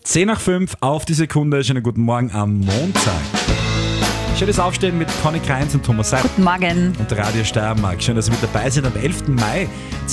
10 nach 5 auf die Sekunde. Schönen guten Morgen am Montag. Schönes Aufstehen mit Conny Kreins und Thomas Seidel. Guten Morgen. Und Radio Steiermark. Schön, dass Sie mit dabei sind am 11. Mai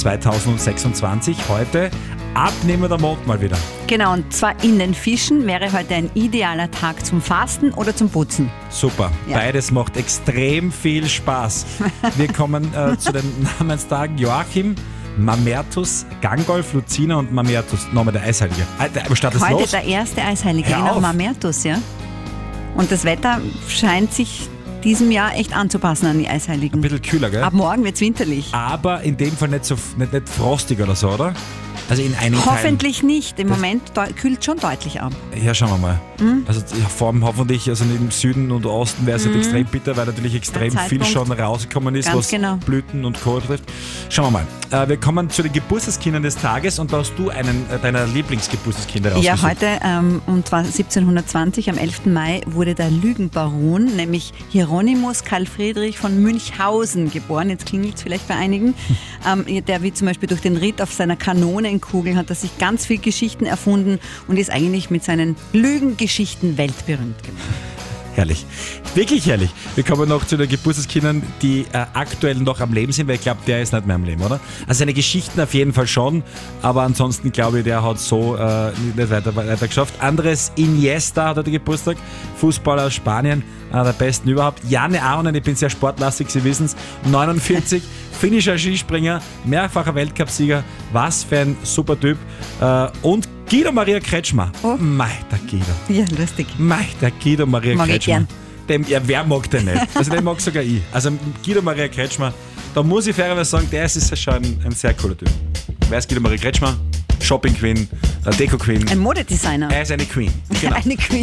2026. Heute abnehmender Mond mal wieder. Genau, und zwar in den Fischen wäre heute ein idealer Tag zum Fasten oder zum Putzen. Super, ja. Beides macht extrem viel Spaß. Wir kommen zu den Namenstagen Joachim, Mamertus, Gangolf, Lucina und Mamertus. Nochmal der Eisheilige. Heute los? Der erste Eisheilige, genau, Mamertus, ja. Und das Wetter scheint sich diesem Jahr echt anzupassen an die Eisheiligen. Ein bisschen kühler, gell? Ab morgen wird es winterlich. Aber in dem Fall nicht frostig oder so, oder? Also in einigen Hoffentlich nicht. Im Moment kühlt schon deutlich ab. Ja, schauen wir mal. Also vor allem hoffentlich, also im Süden und Osten wäre es halt extrem bitter, weil natürlich extrem viel schon rausgekommen ist, was Blüten und Co. betrifft. Schauen wir mal. Wir kommen zu den Geburtstagskindern des Tages und da hast du einen deiner Lieblingsgeburtstagskinder rausgesucht. Ja, heute, und zwar 1720, am 11. Mai, wurde der Lügenbaron, nämlich Hieronymus Karl Friedrich von Münchhausen geboren. Jetzt klingelt es vielleicht bei einigen. Der wie zum Beispiel durch den Ritt auf seiner Kanonenkugel hat er sich ganz viele Geschichten erfunden und ist eigentlich mit seinen Lügengeschichten weltberühmt geworden. Herrlich. Wirklich herrlich. Wir kommen noch zu den Geburtstagskindern, die aktuell noch am Leben sind, weil ich glaube, der ist nicht mehr am Leben, oder? Also seine Geschichten auf jeden Fall schon, aber ansonsten glaube ich, der hat so nicht weiter geschafft. Andres Iniesta hat heute Geburtstag, Fußballer aus Spanien, einer der besten überhaupt. Janne Aronen, ich bin sehr sportlastig, Sie wissen es, 49, finnischer Skispringer, mehrfacher Weltcupsieger, was für ein super Typ. Und Guido Maria Kretschmer. Oh. Mei, der Guido. Ja, lustig. Mei, der Guido Maria mag Kretschmer. Ich gern. Wer mag den nicht? Also den mag sogar ich. Also Guido Maria Kretschmer, da muss ich fairerweise sagen, der ist ja schon ein sehr cooler Typ. Wer ist Guido Maria Kretschmer? Shopping Queen, Deko Queen. Ein Modedesigner. Er ist eine Queen. Genau. Eine Queen.